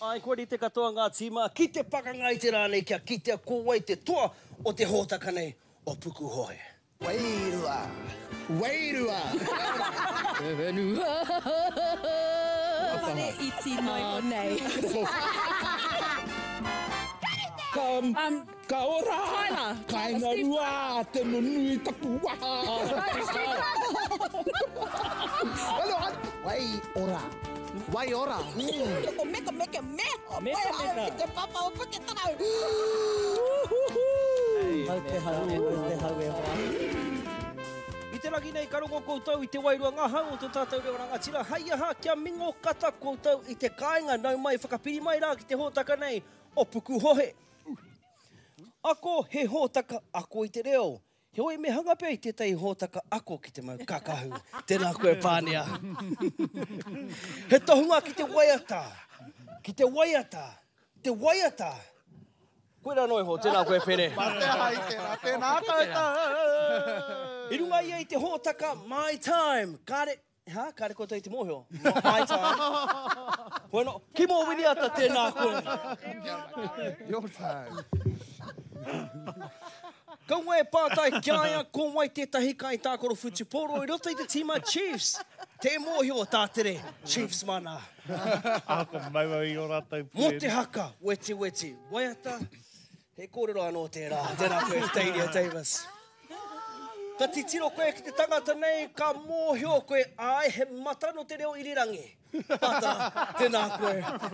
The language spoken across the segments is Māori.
ai koe te katoa ngā tīma, ki te pakangai te rānei kia kitea kōwai te toa o te hōtaka nei o Puku Hohe. Wairua! Wairua! Whenua! Whare iti noa nei. Ka ora! Tyler. Kainga rua! Te nunui tapu waha! Wai ora! Wai ora! Meka. Meka. Te papa o puke tanau. Hau te hau e hoa. I te ragi nei karongo koutou i te wairua ngā hau o te tātou reo rangatira. Hai aha kia mingo kata koutou i te kāinga nau mai whakapiri mai rā ki te hōtaka nei o Puku Hohe. Ako he hōtaka ako i te reo. He oi me hangapea i tētai hōtaka ako ki te mau kakahu. Tēnā koe pānea. He tohunga ki te waiata. Ki te waiata. Te waiata. Koe rā noi ho, tēnā koe pere. Mate hai tēnā koutou! I runga ia i te hōtaka My Time. Kāre koutou i te mōhio. My Time. Bueno, ki mō wini ata tēnā koe. Your time. Kaunga e pātai kiaia ko mai tētahi kai tākoro Futuporo i roto i te tīma Chiefs. Te mōhio tātere, Chiefs mana. Ako maua i o rātou pere. Mo te haka, weti. Waiata, he kōrero anō tērā. Tēnā koe, Teiria Davis. Ka titiro koe ki te tangata nei, ka mōhio koe, ai, he mata no te reo irirangi. Pata, tēnā koe.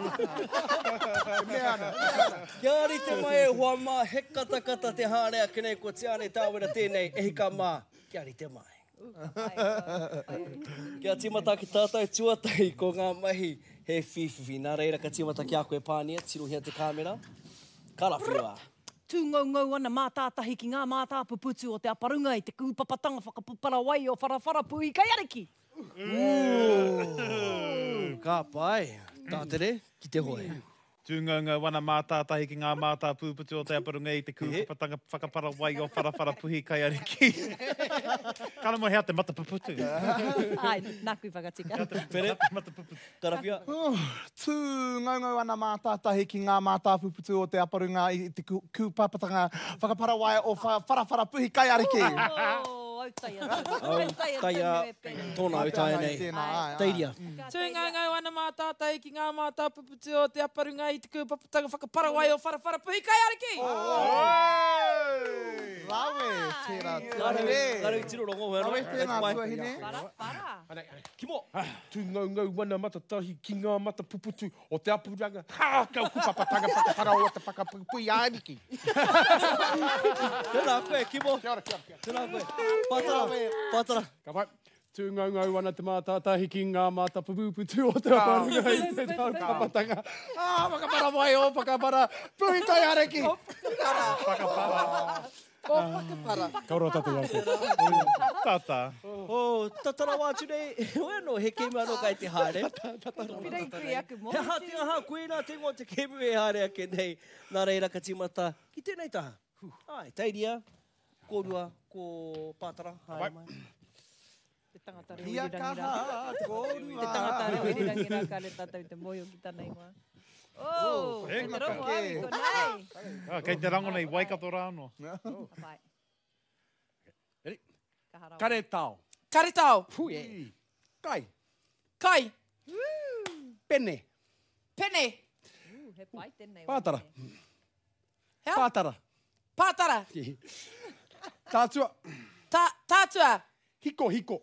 Kia ari te mai e hoa mā, he katakata te hārea ki nei, ko te ane tāwera tēnei, e hika mā, kia ari te mai. Kia tīmata ki tātou tuatai ko ngā mahi, he whiwhiwi. Nā reira ka tīmata ki a koe pānia, tiro hia te kāmera. Karawhiua. Tū ngau ana mātātahi ki ngā mātāpuputu o te aparunga i te kūpapatanga whakapupara wai o wharawharapu i Kaiariki. Ka pai. Tātere, ki te hoe. Tūngaunga wana mātātahi ki ngā mātāpuputu o te aparunga i te kūpapatanga whakapara wai o wharawharapuhi Kaiariki. Kāna mo hea te matapuputu. Ai, nāku whakatika. Pere, Karawhia. Tū ngaungau ana mātātahi ki ngā mātāpuputu o te aparunga i te kūpapatanga whakaparawai o wharawharapuhi Kaiariki. Autaia, tōna autaia nei. Teiria. Tūngaunga ana mātātai ki ngā mātāpuputu o te aparunga i te kūpapatanga whakaparawai o wharawharapuhi Kaiariki. Lawe, tērā Karu i tiro rongo. Lawe, tēnā tuahine. Para. Kimo. Tūngaungau wana matatahi ki ngā matapuputu o te apuranga. Kau kūpapatanga whakaparau o te whakapupui Kaiariki. Tēnā koe, Kimo. Kia ora. Tēnā koe. Pātara. Ka pai. Tūngaungau wana te mātātahi ki ngā mātapuputu o te aparunga i te kūpapatanga. Whakaparawai o whakaparapuhi Kaiariki. Kauro tatu atu. Tata. Tatara wātu nei. Oe no, he kemu anō kai te haere. Pirei kui aku mo. He hati aha, koe nā te ngō te kemu e haere ake nei. Nā reira ka tīmata. Ki tēnei taha. Ai, Teiria, kōrua, ko Pātara. Haere mai. Te tangata reo Ia irirangi kaha, rā. kōrua. Te tangata reo irirangi rā ka le tātou i te moio ki tānei wā. Oh, te rongo awi ko nei. Kei te rango nei, waikato rāno. Pai. Ready? Ka harawa. Kare tau. Karitau. Pui. Kai. Kai. Pene. Pene. He pai tēnei. Pātara. Hea? Pātara. Pātara. Tātua. Tātua. Hiko. Hiko.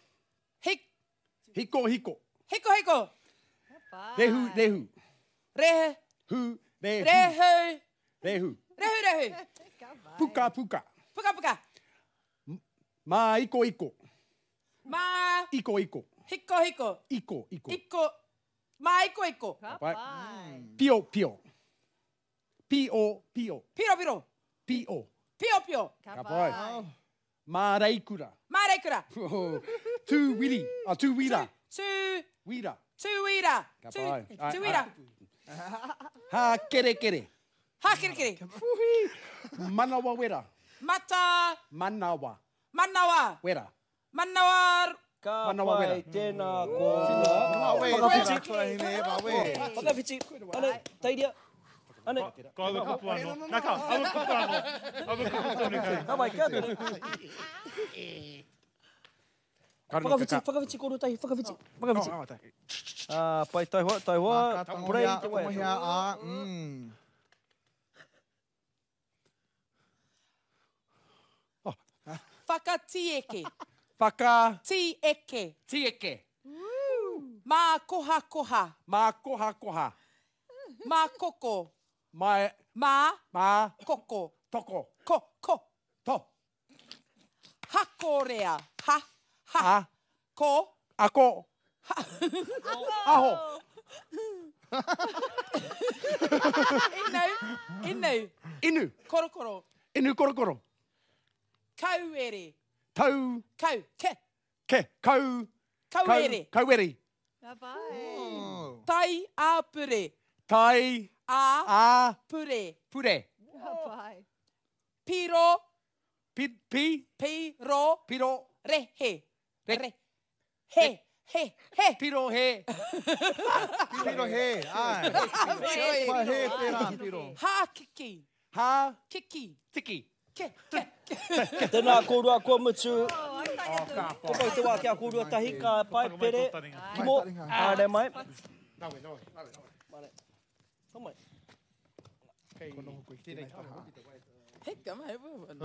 Hiko. Hiko. Rehu. Rehe. Hu. Rehu. Rehu. Rehu. Puka. Puka. Ma iko. Ma. Iko. Hiko. Iko. Ma iko. Ka Pai. pai. Pio. Piro. Pio. Ka Ka pai. pai. Ma reikura. Ma reikura. Tu wira. Wira. Tuira. Ka pai. Tuira. Ha kere. Hakirikiri. Manawa wera. Mata. Manawa Manawa. wera. Manawa Ka Manawa wera. pai tēnā kōrua. Mawe, Whakawhiti. tērā tua hine, mawe. Whakawhiti. Ane, tairia. Ane. Ko awe kupu anō. Nā ka, awe kupu anō. Awe kupu tonu kai. Nā mai, kia tōne. Whakawhiti kōrua tahi, whakawhiti. Pai tai hoa. Purei te wai. Whakatieke. Tieke. Tieke. Mā koha koha. Mā koha koha. Mā koko. Mā Mā koko. toko. Ko. To. Hakorea. Ha. Ha. Ko. Ako. Aho. Inu. Korokoro. Inu korokoro. Kauere. Tau. Kau. Ke. Kau. Kauere. Kaueri. Tai apure. Tai. A. Pure. Pure. Piro. Pi. Piro. Piro. Rehe. Re. He. Piro he. Piro he, ai. Pai he, tērā, piro. Ha kiki. Ha. Kiki. Tiki. Ke. Tēnā kōrua kua mutu. Te pai te wā kia kōrua tahi, ka pai pere. Kimo. Āre mai. Samai. Heka mai.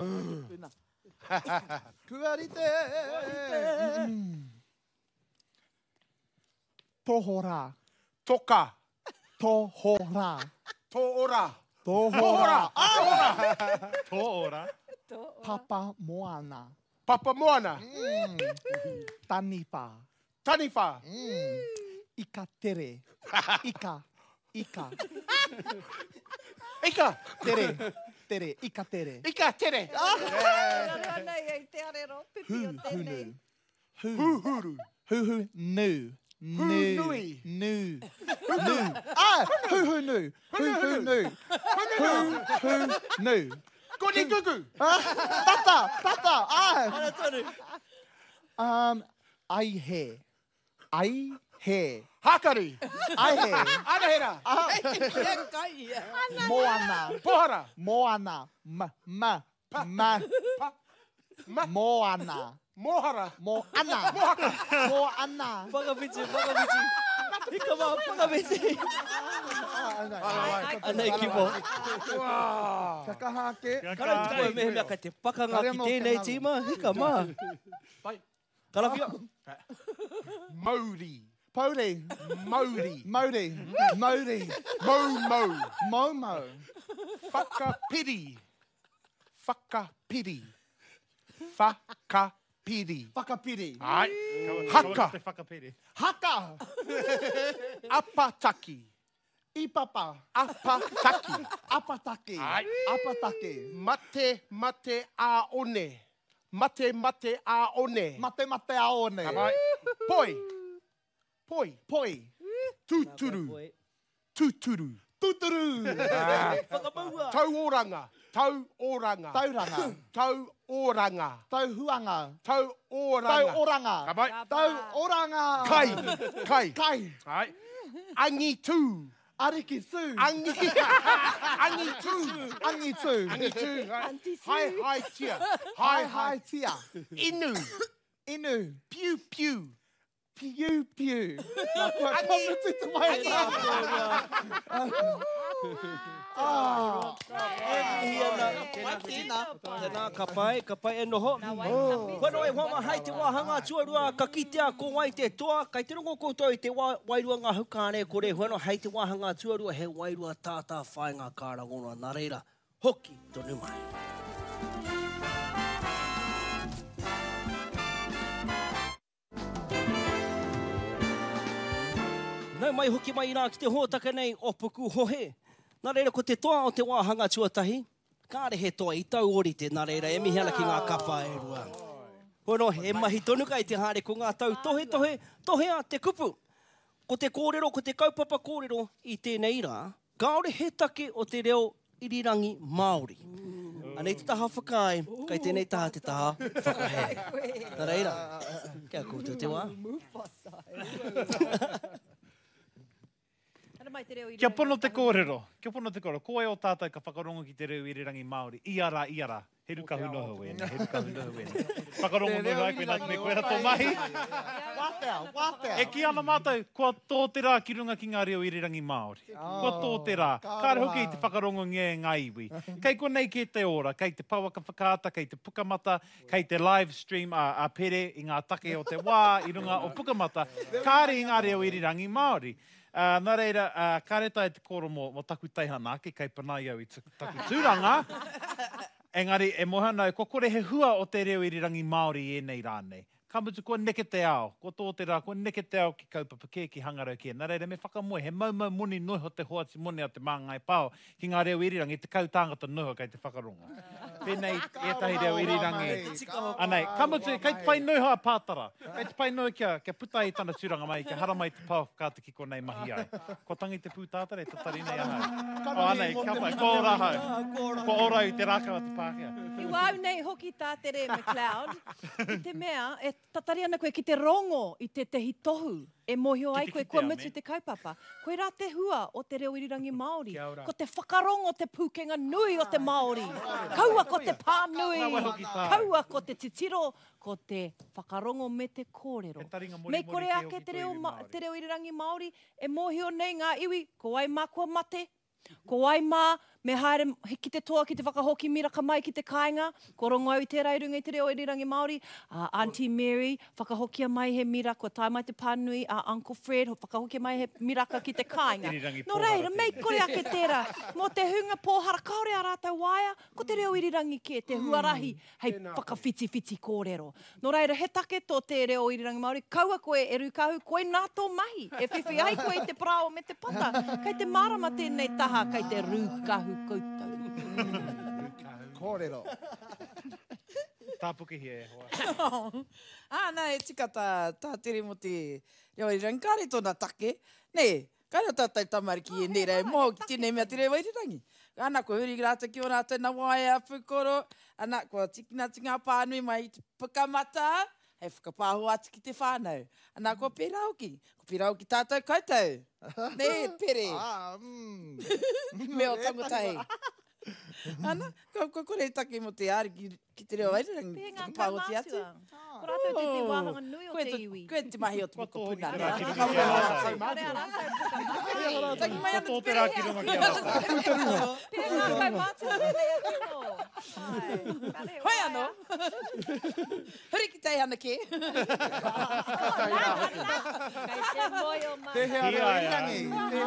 Kuarite. Tohora. Toka. Tohora. Toora. Tohora. Tō ora. Papa Moana. Papa Moana. Tanipa. Taniwha. Ika tere. Ika. Ika. Tere. Ika tere. Ika tere. Hunu. Huhuru. Huhu nu. Nui. Nu. Ah, huhu nu. Huhu nu. Huhu nu. Koni kuku. Tata. Ah. Aihe. Hakari. Aihe. Anahera. Moana. Pohara. Moana. Moana. Mohara. Moana. Moana. Whakawhiti. Hika mā, whakawhiti. Anei kimo. Whakahake. Karai tue mehemea kai te pakanga ki tēnei tīma. Hika mā. Karawhia. Mauri. Pauri. Mauri. Mauri. Momo. Whakapiri. Whakapiri. Ai. Haka. Te whakapere. Haka. Apataki. Ipapa. Apataki. Apataki. Ai. Apataki. Mate a one. Mate a one. Mate aone. Ai. Poi. Tuturu. Whakapaua. Tauoranga. Tauranga. Tauoranga. Tauhuanga. Tauoranga. Ai. Tauoranga. Kai. Ai. Angitu. Arikisu. Angitu. Hai tia. Hai tia. Inu. Piu. Piu. Tēnā ka pai e noho. Whanau e whama hai te wāhanga tuarua ka kitea ko wai te toa. Kai te rongo koutou i te wairua ngā hukāne kore. Whanau hai te wāhanga tuarua he wairua tātā whainga kārangonua. Nā reira, hoki tonu mai. Nau mai hoki mai rā ki te hōtaka nei o puku hohe. Nā reira, ko te toa o te wāhanga tuatahi, kāre he toa i tau ori te nā reira, e mihi ana ki ngā kapa e rua. Hono, he mahi tonu kai te haere ko ngā tau tohea te kupu. Ko te kōrero, ko te kaupapa kōrero i tēnei rā, kaore he take o te reo irirangi Māori. Anei te taha whakai, kai tēnei taha te taha whakahe. Nā reira, kia koutou te wā. Kia pono te kōrero. Kia pono te kōrero. Ko e o tātou ka whakarongo ki te reo irirangi Māori. Iara, iara. He rukahu noho wēne. He rukahu noho wēne. Whakarongo noho ai koe nā me koe rato mahi. Wātea. E ki ana mātou, kua tō te rā ki runga ki ngā reo irirangi Māori. Kua tō te rā. Kāre hoki i te whakarongo ngē ngā iwi. Kei ko nei ki te ora. Kei te pauaka whakaata, kei te pukamata, kei te live stream a pere i ngā take o te wā, i runga o pukamata. Kāre i ngā reo irirangi Māori. Nā reira, kāreta e te koro mo taku teihana, ki kei panai au i taku tūranga. Engari, e mohana, ko kore he hua o te reo irirangi Māori e nei rānei. Ka mutu, kua neke te ao. Ko tō te rā, kua neke te ao ki kaupapa kē, ki hangarau kē. Nā reira, me whakamoe, he maumau moni noho te hoati moni a te māngai pāo ki ngā reo irirangi, te kautangata noho kei te whakaronga. Pēnei, etahi reo irirangi. Anei, ka mutu, kei te pai noho a pātara. Kei te pai noho kia puta i tana tūranga mai, kia hara mai te pāo kāta ki konei mahi ai. Ko tangi te pūtātara, e tatari nei ahau. O anei, ka pai, ko rahau. Ko orau i te rākau a te Pākehā. I wau nei hoki tā te re McLeod. I te mea, e tatari ana koe ki te rongo i te tehi tohu. E mohio ai koe kua mutu te kaupapa. Koe rā te hua o te reo irirangi Māori. Ko te whakarongo te pūkenga nui o te Māori. Kaua ko te pānui. Kaua ko te titiro. Ko te whakarongo me te kōrero. Mei kore ake te reo irirangi Māori. E mohio nei ngā iwi. Ko ai mā kua mate. Ko ai mā, me haere ki te toa ki te whakahoki miraka mai ki te kāinga. Ko rongo au i te rairunga i te reo irirangi Māori. Auntie Mary, whakahokia mai he mira, ko tai mai te pānui. Uncle Fred, whakahokia mai he miraka ki te kāinga. No reira, mei kore ake tērā. Mo te hunga pōhara, kaore a rātou waia, ko te reo irirangi ke, te huarahi, hei whakawhiti kōrero. No reira, he take tō te reo irirangi Māori, kaua koe e rukahu, koe nā tō mahi. E whiwhi ai koe i te parao me te pata. Kei te marama tēnei taha, kei te rukahu koutou. Kōrero. Tāpuki hi e hoa. Nā, e tika tā tere mo te reo irirangi. Kāre tōna take. Nei, kāre tātai tamariki e nei rei mō ki tēnei mea te reo irirangi. Ana ko huri rāta ki o rāta na waia pukoro. Ana ko tikina ngā pānui mai i te pukamata. Hei whakapāho atu ki te whānau. Ana ko pērā hoki. Ko pērā hoki tātou koutou. Nei, pere. Me o tangotahi. Ana, ko kore take mo te ari ki te reo irirangi. Pēngā kai mātua. Ko rātou te wāhanga nui o te iwi. Koe te mahi o te mokopuna. Taki mai ana te rā ki runga ki ana. Pēngā kai mātua nei a tino. Hoi anō. Huri ki tei ana ke. Kai te moio mai. Te hea reo irirangi.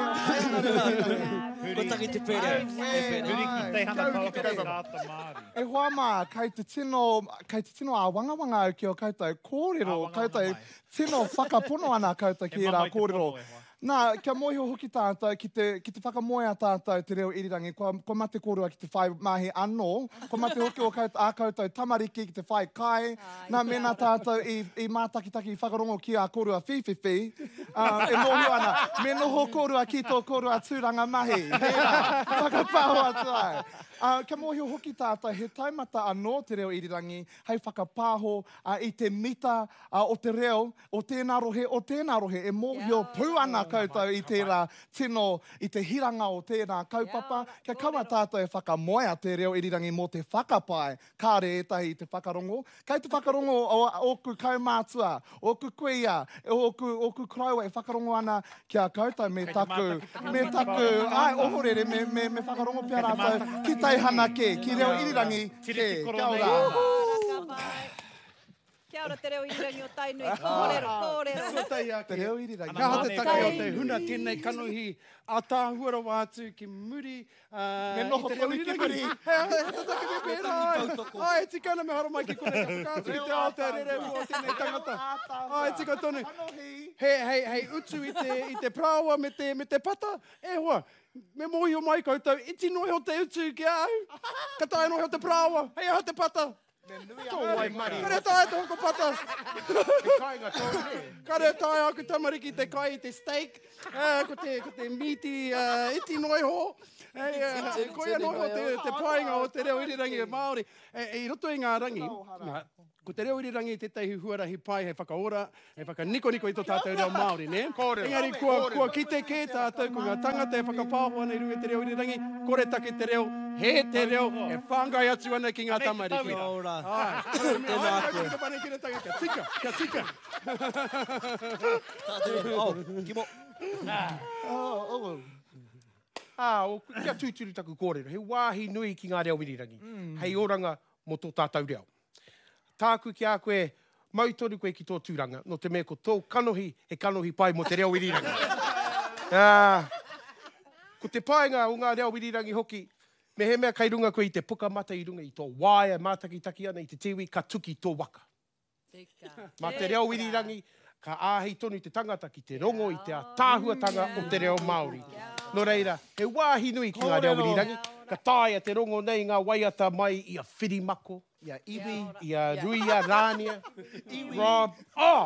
Ko tangi te pere. Huri ki tei hana pauka te rāta Māori. E hoa mā, kei te tino a wangawanga au ki o koutou kōrero. Koutou tino whakapono ana koutou ki rā kōrero. Nā, kia mohi hoki tātou, ki te whakamoea tātou te reo irirangi, ko mate kōrua ki te whai mahi anō, ko mate hoki o koutou tamariki ki te whai kai, nā mena tātou i mātakitaki i whakarongo ki a kōrua whiwhiwhi, e mohi ana, me noho kōrua ki tō kōrua tūranga mahi, whakapāho atu ai. Kia mohi hoki tātou, he taimata anō te reo irirangi, hei whakapāho i te mita o te reo, o tēnā rohe, e mohi o pū ana koutou i tērā tino, i te hiranga o tēnā kaupapa, kia kaua tātou e whakamoea te reo irirangi mō te whakapai, kāre etahi i te whakarongo. Kei te whakarongo o ku kaumātua, o ku kuia, o ku kraua e whakarongo ana kia koutou me taku, ai ohorere, me whakarongo pia rātou, ki teihana ke, ki reo irirangi ke, kia ora. Kia ora te reo irirangi o Tainui, kōrero. Te reo irirangi. Ka hata take o te huna tēnei kanohi a tāhuara wātu ki muri. Me noho tonu ki muri. Hata take te pēra. Ai, tika me hara mai ki kone kātu ki te ātere o tēnei tangata. Ai, tika tonu. Hei utu i te prawa me te pata. E hoa, me mohi o mai koutou, iti nohi o te utu ki au. Ka tae nohi o te prawa, hei aho te pata. Kare tae te hoko pata. Kare tae aku tamariki te kai te steak. Ko te meaty iti noi ho. Koia noi ho te painga o te reo irirangi o Māori. I roto i ngā rangi, ko te reo irirangi te teihi huarahi pai he whakaora, he whakaniko-niko i tō tātou reo Māori, ne? Engari, kua kite kē tātou ko ngā tangata e whakapāhua nei runga te reo irirangi, kore take te reo, he te reo, e whangai atu ana ki ngā tamariki. Kia ora. Tēnā koe. Kia tika. Kimo. Kia tūturu taku kōrero. He wāhi nui ki ngā reo irirangi. Hei oranga mo tō tātou reo. Tāku ki a koe, mautoru koe ki tō tūranga, no te mea ko tō kanohi, he kanohi pai mo te reo irirangi. Ko te paenga o ngā reo irirangi hoki, me he mea kai runga koe i te puka mata i runga i tō waia mātakitaki ana i te tiwi, ka tuki tō waka. Ma te reo irirangi, ka āhei tonu i te tangata ki te rongo i te tāhuatanga o te reo Māori. No reira, he wāhi nui ki ngā reo irirangi, ka tāia te rongo nei ngā waiata mai i a whirimako, i a iwi, i a ruia, rānia, Rob.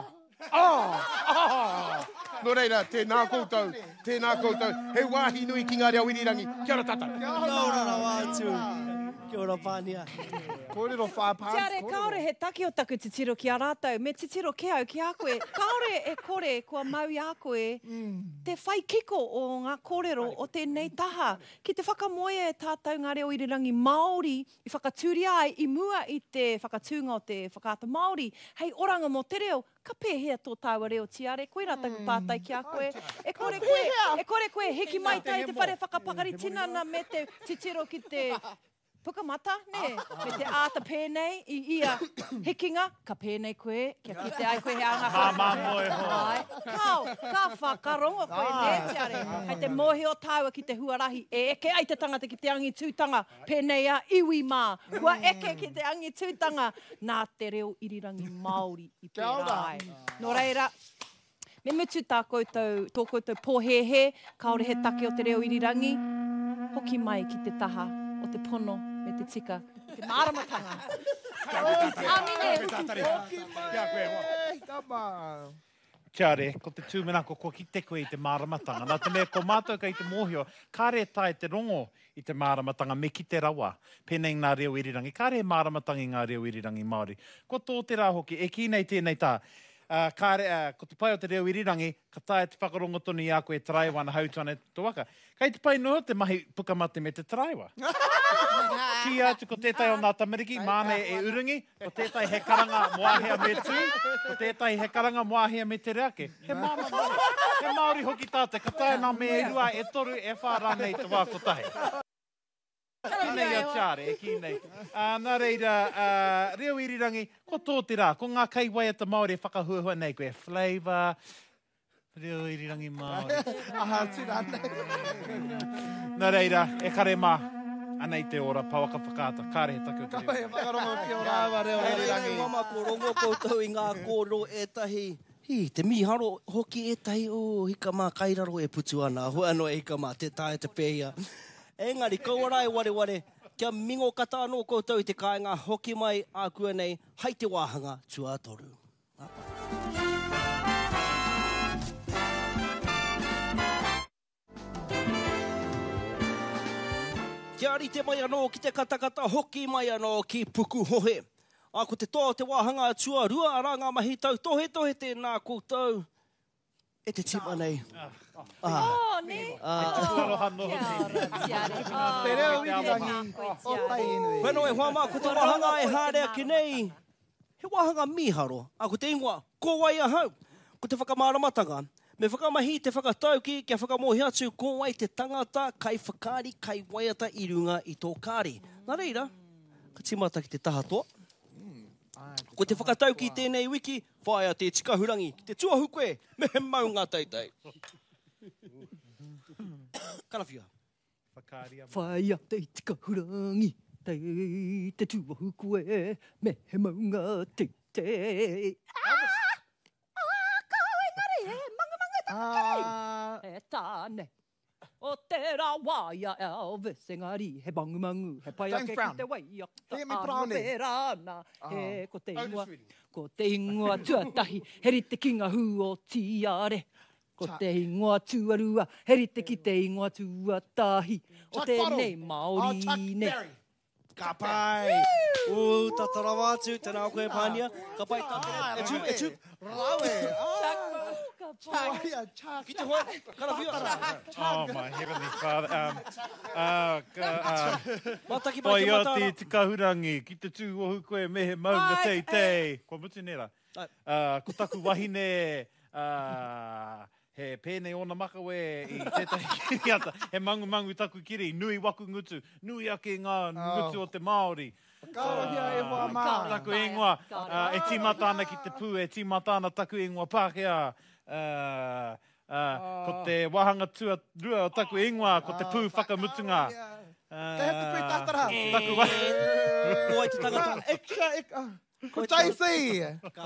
No reira, tēnā koutou. He wāhi nui ki ngā reo irirangi. Kia ora tata. Kia ora wātu. Kia ora pānia. Kōrero whāpāns. Tiare, kaore he taki o taku titiro ki a rātou, me titiro ke au ki a koe. Kaore e kore kua mau i a koe, te whai kiko o ngā kōrero o tēnei taha. Ki te whakamoe e tātou ngā reo irirangi Māori, i whakatūria ai, i mua i te whakatūnga o te whakaata Māori. Hei oranga mo te reo, ka pēhea tō tāua reo tiare, koe rā taku pātai ki a koe. E kore koe, heki mai tai te whare whakapakari tinana me te titiro ki te pukamata, ne? Me te āta pēnei, i ia hekinga, ka pēnei koe, kia kite ai koe he anga. Mā moe ho. Ka whakarongo koe, ne, tiare. Hei te mohe o tāua ki te huarahi, e eke ai te tangata ki te angi tūtanga, pēnei a iwi mā. Kua eke ki te angi tūtanga, nā te reo irirangi Māori i pērā ai. No reira, me mutu tō koutou pōhehe, kaore he take o te reo irirangi, hoki mai ki te taha o te pono me te tika, te māramatanga. Kia re, ko te tūmenako ko ki te koe i te māramatanga. Nā te mea ko mātou ka i te mōhio, kāre tai te rongo i te māramatanga me ki te rawa. Pēnei ngā reo irirangi, kāre māramatanga i ngā reo irirangi Māori. Ko tō te rā hoki, e ki nei tēnei tā. Ko te pai o te reo irirangi, ka tae te whakarongo tonu i a koe taraiwa na hautuane tō waka. Kai te pai noa te mahi pukamate me te taraiwa. Ki atu ko tētai o ngā tamariki, māne e urungi, ko tētai he karanga moahea me tū, ko tētai he karanga moahea me te reake. He Māori hoki tāte, ka tae nā me e rua, e toru, e whārā nei te wākotahe. Ki nei a tiare, ki nei. Nā reira, reo irirangi, ko tō te rā, ko ngā kai waiata Māori e whakahuahua nei koe, flavour, reo irirangi Māori. Nā reira, e kare mā, anei te ora, pawaka whakaata, kāre he take o te reo. Whakarongo ki ora awa reo irirangi. Mama ko rongo koutou i ngā kōrero etahi. Te miharo hoki etahi, hika mā kairaro e putu ana, hoi anō e hika mā, te tae te pēhia. Engari, kaua e ware, kia mingo kata anō koutou i te kāinga hoki mai a kua nei, hai te wāhanga tuatoru. Kia ari te mai anō ki te katakata hoki mai anō ki puku hohe. Ko te toa te wāhanga tua rua ara ngā mahi tau tohe tēnā koutou. E te tima nei. Ne? Te reo irirangi o tai inui. Whenua e huama, ko te wāhanga e hārea ki nei. He wāhanga miharo. Ko te ingoa, ko wai ahau. Ko te whakamāramatanga. Me whakamahi te whakatauki, kia whakamohi atu, ko wai te tangata, kai whakaari, kai waiata i runga i tō kāri. Nā reira, ka timata ki te tahatoa. Ko te whakatauki tēnei wiki, whaia te tikahurangi, ki te tuahu koe, me he mau ngā teitei. Karawhia. Whaia te tikahurangi, te tuahu koe, me he mau ngā teitei. Kau engari, manga tāne. E tāne. O te rā waia Elvis engari he mangu he pai ake ki te waiata arapera he ko te ingoa tuatahi he rite ki ngā hu o tiare ko te ingoa tuarua he rite ki te ingoa tuatahi o tēnei Māori ne Ka pai. O tatara wātu, tēnā koe pānia. Ka pai tātere. E tū. Rawe. Ki te hoa. Karawhia. Oh, my heavenly Father. Mataki Pai pai o te te matara. tikahurangi, ki te tūohu koe mehe maunga teitei. Kua mutu nera. Ko taku wahine, he pēnei ona makawe i tētahi kiriata. He mangu taku kiri, nui waku ngutu, nui ake ngā ngutu o te Māori. Karawhia e hoa mā. Taku ingoa, e tīmata ana ki te pū, e tīmata ana taku ingoa Pākehā. Ko te wahanga rua o taku ingoa, ko te pū whakamutunga. Kei te pui tatara. Taku wahanga. Ko ai te tangata. Eka. Ko JC.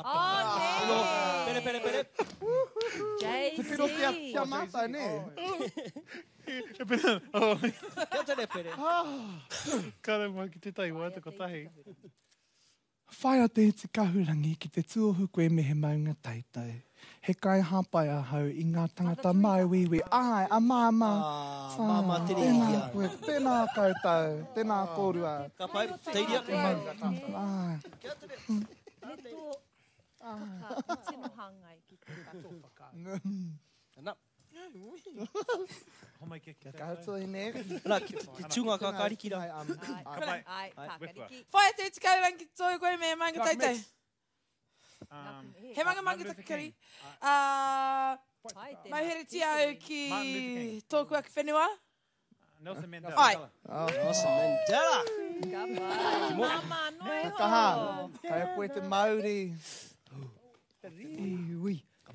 Pere. Te piro kia mata, ne? Kia tere pere. Kare mai ki te tai wai ko tahi. Whai a te iti kahurangi ki te tuohu koe me he maunga taitai. He kai hapai a hau i ngā tangata mai wiwi. Ai, a māma. Māma tere Tēnā ia. koe, tēnā koutou, tēnā kōrua. Ka pai, teiria. Ai. Tino hangai ki te katoa. Ana. Homai kia Kia koutou i ne. Ana, ki tūngā ka kariki rā. Ai, kākariki. Whai te tikaurangi toi koe me manga taitai. He manga takakari. Mai here ti au ki tōku aki whenua. Nelson Mandela. Ai. Nelson Mandela. Ka pai. Mama, noi ho. Kaha, kai a koe te Māori. Iwi,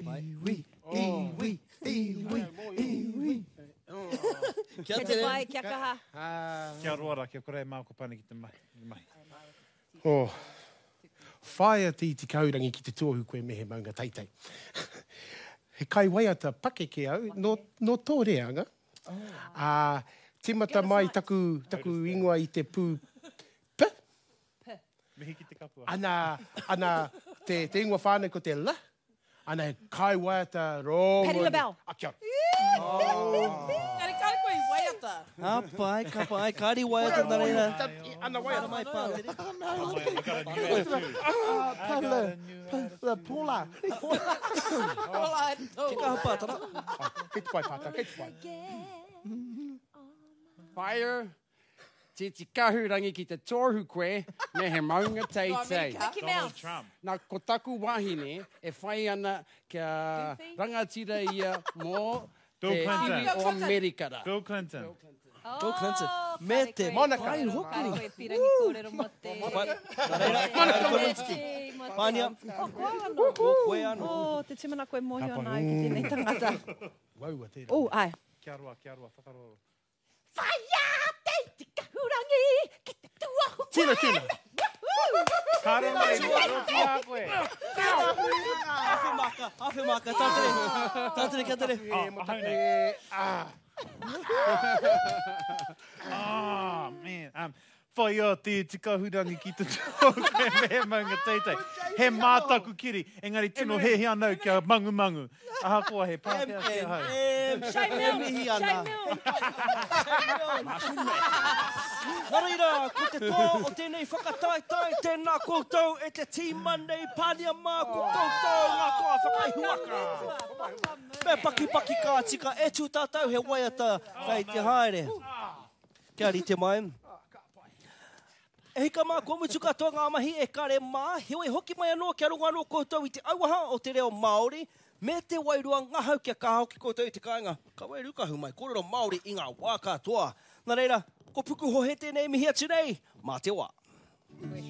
Kia Kia te tere. pai, kia kaha. Kia roara, kia kore māko pane ki te mai. Oh. Whai a te iti kaurangi ki te tuohu koe me he maunga taitai. He kai waiata pake ke au, no tō reanga. Timata mai taku ingoa i te pū P. Mihi ki te kapua. Ana te ingoa whānau ko te la. Ana kai waiata rongo. Patti LaBelle. Kia. Ngari kare koe i waiata. Ka pai, kāri wai ata nā reira. Ana waiata. Mai pātere. I got a new attitude. Pula. Ki ka hapātara. Kei te whai pātā, kei te whai. Fire. Te kahurangi ki te tōhu koe me he maunga teitei. Mickey Donald Mouse. Trump. Nā ko taku wahine e whai ana kia rangatira ia mō Bill te Clinton. iwi o Amerikara. Bill Clinton. Bill Clinton. Me te Monica. pai hoki. Kāre koe pirangi kōrero mo te... Nā reira. Pānia. Oh, koe anō. Koe anō. Oh, te timana koe mohi ana ki tēnei tangata. Waua tērā. Oh, ai. Kia roa, whakaroa. Whaia te tika hurangi ki te tuahu. Tina. Kāre mai, roki a koe. Awhi maka, tātere, kia tere. Oh, man. Whai o te tikahurangi ki te tōku me maunga teitei. He mātaku kiri, engari tino he anau kia mangu. Aha koa he pāpea kia hau. Shai Milne. mihi Shai ana. Milne. Nā reira, ko te tō o tēnei whakataitai, tēnā koutou e te tīma nei pānia mā ko koutou ngā koa whakaihuaka. Me paki kā tika e tū tātou he waiata kei te haere. Kia rite mai. E hika mā kua mutu katoa ngā mahi e kare mā, heoi hoki mai anō kia runga anō koutou i te auaha o te reo Māori, me te wairua ngahau kia kāhau ki koutou i te kāinga. Ka wairu kahu mai, kōrero Māori i ngā wā katoa. Nā reira, ko puku hohe tēnei mihi atu nei, mā te wā.